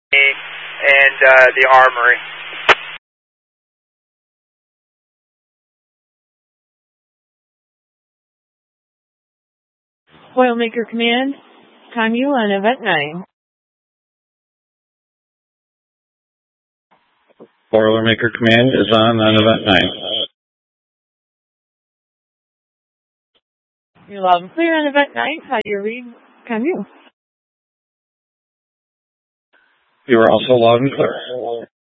and the Armory. Boilermaker Command, time you on Event 9. Boilermaker Command is on Event 9. You're loud and clear on Event 9. How do you read? Can you? You are also loud and clear.